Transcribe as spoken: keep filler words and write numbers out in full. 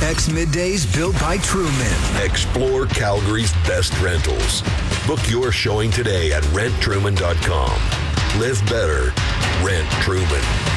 Apex Middays built by Truman. Explore Calgary's best rentals. Book your showing today at rent truman dot com. Live better. Rent Truman.